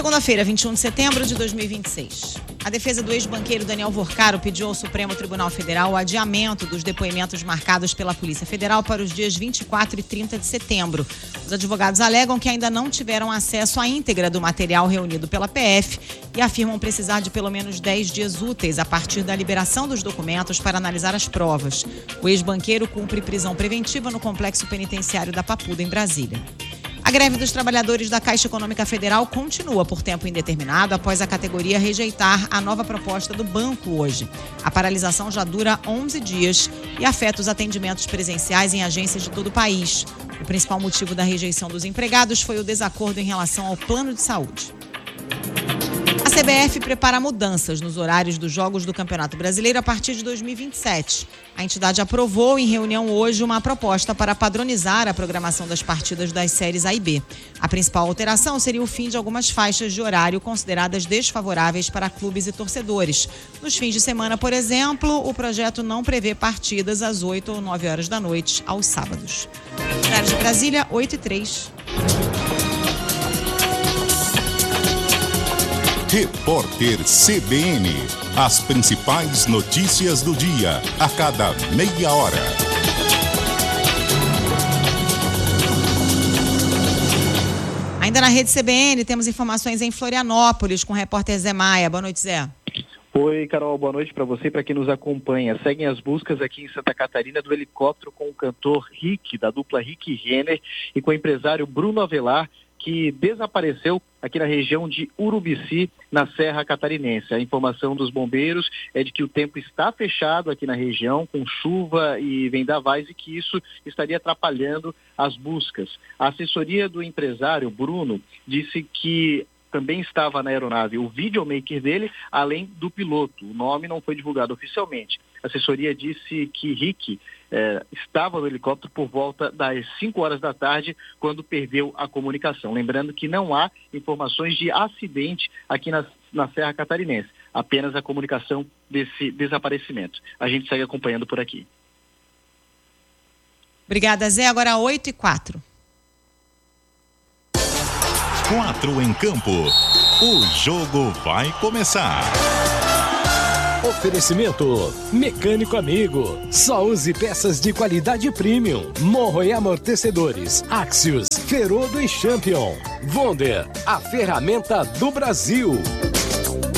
Segunda-feira, 21 de setembro de 2026. A defesa do ex-banqueiro Daniel Vorcaro pediu ao Supremo Tribunal Federal o adiamento dos depoimentos marcados pela Polícia Federal para os dias 24 e 30 de setembro. Os advogados alegam que ainda não tiveram acesso à íntegra do material reunido pela PF e afirmam precisar de pelo menos 10 dias úteis a partir da liberação dos documentos para analisar as provas. O ex-banqueiro cumpre prisão preventiva no Complexo Penitenciário da Papuda, em Brasília. A greve dos trabalhadores da Caixa Econômica Federal continua por tempo indeterminado após a categoria rejeitar a nova proposta do banco hoje. A paralisação já dura 11 dias e afeta os atendimentos presenciais em agências de todo o país. O principal motivo da rejeição dos empregados foi o desacordo em relação ao plano de saúde. A CBF prepara mudanças nos horários dos jogos do Campeonato Brasileiro a partir de 2027. A entidade aprovou em reunião hoje uma proposta para padronizar a programação das partidas das séries A e B. A principal alteração seria o fim de algumas faixas de horário consideradas desfavoráveis para clubes e torcedores. Nos fins de semana, por exemplo, o projeto não prevê partidas às 8 ou 9 horas da noite aos sábados. Horário de Brasília, 8h03. Repórter CBN. As principais notícias do dia, a cada meia hora. Ainda na rede CBN, temos informações em Florianópolis com o repórter Zé Maia. Boa noite, Zé. Oi, Carol, boa noite para você e para quem nos acompanha. Seguem as buscas aqui em Santa Catarina do helicóptero com o cantor Rick, da dupla Rick e Renner, e com o empresário Bruno Avelar, que desapareceu aqui na região de Urubici, na Serra Catarinense. A informação dos bombeiros é de que o tempo está fechado aqui na região, com chuva e vendavais, e que isso estaria atrapalhando as buscas. A assessoria do empresário, Bruno, disse que também estava na aeronave o videomaker dele, além do piloto. O nome não foi divulgado oficialmente. A assessoria disse que Rick estava no helicóptero por volta das 5 horas da tarde, quando perdeu a comunicação. Lembrando que não há informações de acidente aqui na Serra Catarinense, apenas a comunicação desse desaparecimento. A gente segue acompanhando por aqui. Obrigada, Zé. Agora 8h04. 4 em campo. O jogo vai começar. Oferecimento Mecânico Amigo. Só use peças de qualidade premium. Morro e amortecedores. Axios, Ferodo e Champion. Wonder, a ferramenta do Brasil.